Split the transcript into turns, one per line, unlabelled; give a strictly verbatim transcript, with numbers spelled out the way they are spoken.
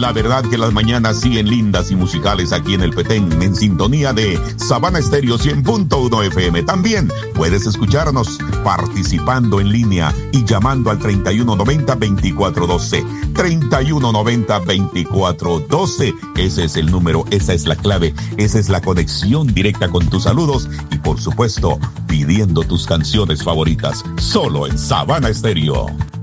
La verdad que las mañanas siguen lindas y musicales aquí en el Petén, en sintonía de Sabana Estéreo cien punto uno F M. También puedes escucharnos participando en línea y llamando al treinta y uno noventa, veinticuatro doce. treinta y uno noventa, veinticuatro doce. Ese es el número, esa es la clave, esa es la conexión directa con tus saludos y, por supuesto, pidiendo tus canciones favoritas, solo en Sabana Estéreo.